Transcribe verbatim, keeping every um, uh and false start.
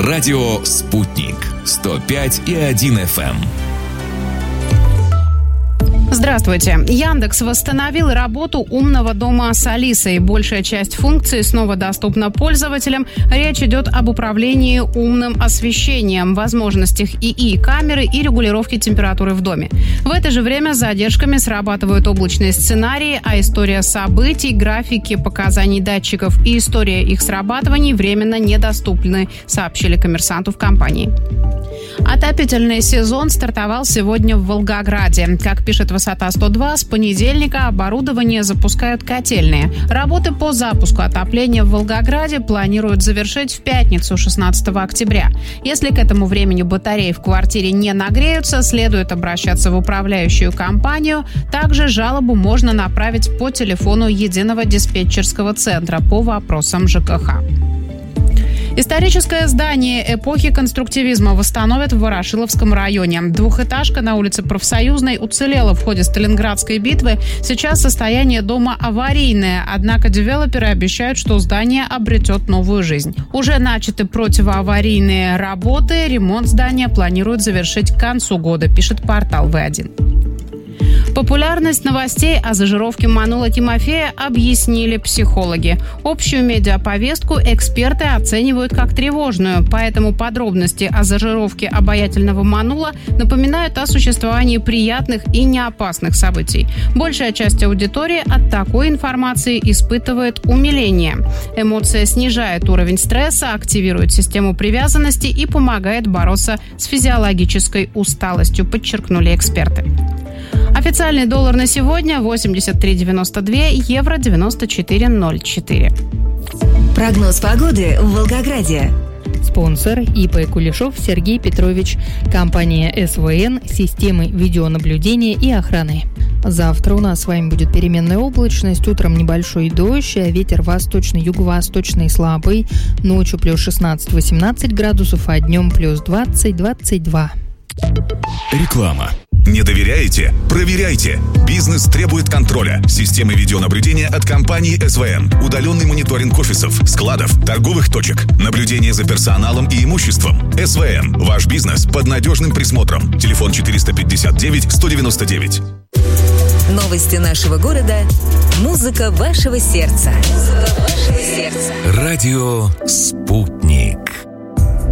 Радио «Спутник» сто пять и один эф эм. Здравствуйте. Яндекс восстановил работу умного дома с Алисой. Большая часть функций снова доступна пользователям. Речь идет об управлении умным освещением, возможностях ИИ, камеры и регулировки температуры в доме. В это же время с задержками срабатывают облачные сценарии, а история событий, графики показаний датчиков и история их срабатываний временно недоступны, сообщили коммерсанту в компании. Отопительный сезон стартовал сегодня в Волгограде. Как пишет «Высота сто два», с понедельника оборудование запускают котельные. Работы по запуску отопления в Волгограде планируют завершить в пятницу, шестнадцатого октября. Если к этому времени батареи в квартире не нагреются, следует обращаться в управляющую компанию. Также жалобу можно направить по телефону единого диспетчерского центра по вопросам ЖКХ. Историческое здание эпохи конструктивизма восстановят в Ворошиловском районе. Двухэтажка на улице Профсоюзной уцелела в ходе Сталинградской битвы. Сейчас состояние дома аварийное, однако девелоперы обещают, что здание обретет новую жизнь. Уже начаты противоаварийные работы. Ремонт здания планируют завершить к концу года, пишет портал вэ один. Популярность новостей о зажировке Манула Тимофея объяснили психологи. Общую медиаповестку эксперты оценивают как тревожную, поэтому подробности о зажировке обаятельного Манула напоминают о существовании приятных и неопасных событий. Большая часть аудитории от такой информации испытывает умиление. Эмоция снижает уровень стресса, активирует систему привязанности и помогает бороться с физиологической усталостью, подчеркнули эксперты. Официальный доллар на сегодня восемьдесят три девяносто два, евро девяносто четыре ноль четыре. Прогноз погоды в Волгограде. Спонсор ИП Кулешов Сергей Петрович. Компания эс вэ эн. Системы видеонаблюдения и охраны. Завтра у нас с вами будет переменная облачность. Утром небольшой дождь, а ветер восточный, юго-восточный слабый. Ночью плюс шестнадцать-восемнадцать градусов, а днем плюс двадцать-двадцать два. Реклама. Не доверяете? Проверяйте. Бизнес требует контроля. Системы видеонаблюдения от компании эс вэ эн. Удаленный мониторинг офисов, складов, торговых точек. Наблюдение за персоналом и имуществом. эс вэ эн. Ваш бизнес под надежным присмотром. Телефон четыреста пятьдесят девять сто девяносто девять. Новости нашего города. Музыка вашего сердца. Музыка вашего сердца. Радио «Спутник».